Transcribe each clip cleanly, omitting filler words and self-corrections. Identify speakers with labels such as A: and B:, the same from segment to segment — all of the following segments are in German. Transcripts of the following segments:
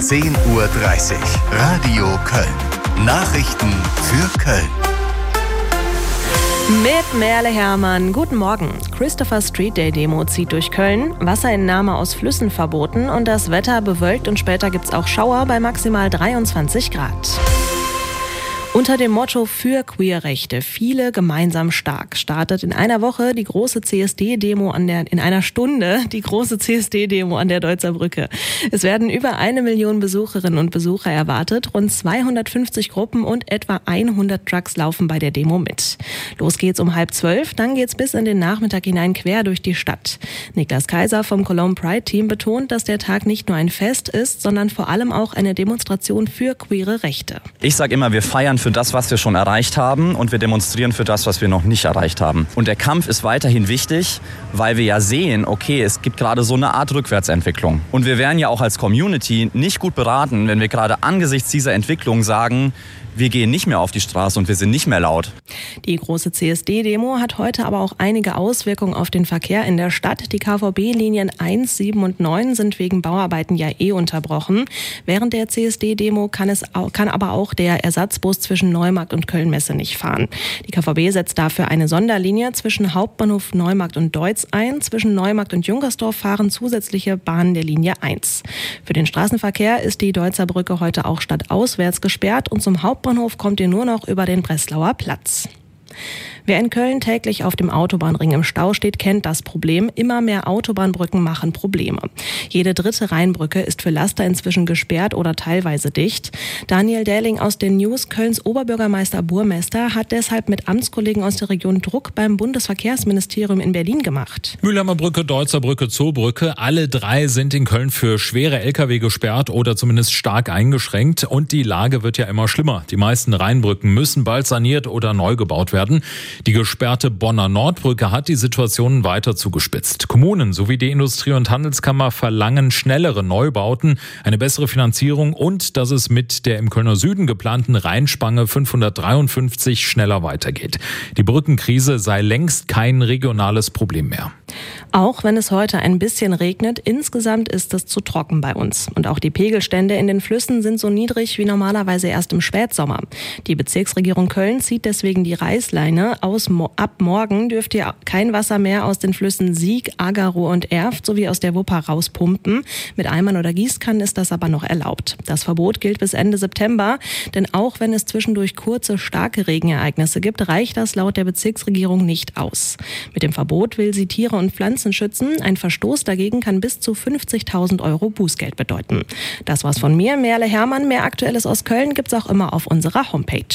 A: 10:30 Uhr. Radio Köln. Nachrichten für Köln.
B: Mit Merle Hermann. Guten Morgen. Christopher Street Day Demo zieht durch Köln. Wasserentnahme aus Flüssen verboten und das Wetter bewölkt und später gibt's auch Schauer bei maximal 23 Grad. Unter dem Motto für Queerrechte, viele gemeinsam stark, startet in einer Woche die große CSD-Demo in einer Stunde die große CSD-Demo an der Deutzer Brücke. Es werden über 1 Million Besucherinnen und Besucher erwartet. Rund 250 Gruppen und etwa 100 Trucks laufen bei der Demo mit. Los geht's um 11:30, dann geht's bis in den Nachmittag hinein quer durch die Stadt. Niklas Kaiser vom Cologne Pride Team betont, dass der Tag nicht nur ein Fest ist, sondern vor allem auch eine Demonstration für queere Rechte.
C: Ich sage immer, wir feiern für das, was wir schon erreicht haben und wir demonstrieren für das, was wir noch nicht erreicht haben. Und der Kampf ist weiterhin wichtig, weil wir ja sehen, okay, es gibt gerade so eine Art Rückwärtsentwicklung. Und wir wären ja auch als Community nicht gut beraten, wenn wir gerade angesichts dieser Entwicklung sagen, wir gehen nicht mehr auf die Straße und wir sind nicht mehr laut.
B: Die große CSD-Demo hat heute aber auch einige Auswirkungen auf den Verkehr in der Stadt. Die KVB-Linien 1, 7 und 9 sind wegen Bauarbeiten ja unterbrochen. Während der CSD-Demo kann aber auch der Ersatzbus zwischen Neumarkt und Köln-Messe nicht fahren. Die KVB setzt dafür eine Sonderlinie zwischen Hauptbahnhof Neumarkt und Deutz ein. Zwischen Neumarkt und Junkersdorf fahren zusätzliche Bahnen der Linie 1. Für den Straßenverkehr ist die Deutzer Brücke heute auch stadtauswärts gesperrt und zum Hauptbahnhof kommt ihr nur noch über den Breslauer Platz. Wer in Köln täglich auf dem Autobahnring im Stau steht, kennt das Problem. Immer mehr Autobahnbrücken machen Probleme. Jede dritte Rheinbrücke ist für Laster inzwischen gesperrt oder teilweise dicht. Daniel Dähling aus den News, Kölns Oberbürgermeister Burmester, hat deshalb mit Amtskollegen aus der Region Druck beim Bundesverkehrsministerium in Berlin gemacht.
D: Mülheimer Brücke, Deutzer Brücke, Zoobrücke, alle drei sind in Köln für schwere Lkw gesperrt oder zumindest stark eingeschränkt. Und die Lage wird ja immer schlimmer. Die meisten Rheinbrücken müssen bald saniert oder neu gebaut werden. Die gesperrte Bonner Nordbrücke hat die Situation weiter zugespitzt. Kommunen sowie die Industrie- und Handelskammer verlangen schnellere Neubauten, eine bessere Finanzierung und dass es mit der im Kölner Süden geplanten Rheinspange 553 schneller weitergeht. Die Brückenkrise sei längst kein regionales Problem mehr.
B: Auch wenn es heute ein bisschen regnet, insgesamt ist es zu trocken bei uns. Und auch die Pegelstände in den Flüssen sind so niedrig wie normalerweise erst im Spätsommer. Die Bezirksregierung Köln zieht deswegen die Reißleine. Ab morgen dürft ihr kein Wasser mehr aus den Flüssen Sieg, Agarow und Erft sowie aus der Wupper rauspumpen. Mit Eimern oder Gießkannen ist das aber noch erlaubt. Das Verbot gilt bis Ende September, denn auch wenn es zwischendurch kurze, starke Regenereignisse gibt, reicht das laut der Bezirksregierung nicht aus. Mit dem Verbot will sie Tiere und Pflanzen schützen. Ein Verstoß dagegen kann bis zu 50.000 € Bußgeld bedeuten. Das war's von mir, Merle Hermann. Mehr Aktuelles aus Köln gibt's auch immer auf unserer Homepage.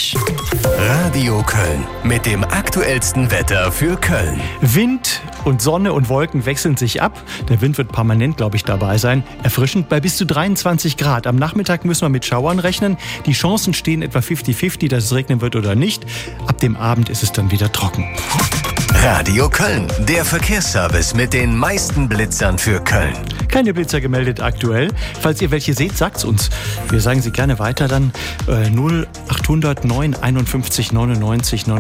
A: Radio Köln mit dem aktuellsten Wetter für Köln.
E: Wind und Sonne und Wolken wechseln sich ab. Der Wind wird permanent, glaube ich, dabei sein. Erfrischend bei bis zu 23 Grad. Am Nachmittag müssen wir mit Schauern rechnen. Die Chancen stehen etwa 50-50, dass es regnen wird oder nicht. Ab dem Abend ist es dann wieder trocken.
A: Radio Köln, der Verkehrsservice mit den meisten Blitzern für Köln.
E: Keine Blitzer gemeldet aktuell. Falls ihr welche seht, sagt's uns. Wir sagen sie gerne weiter dann 0800 951 99 99.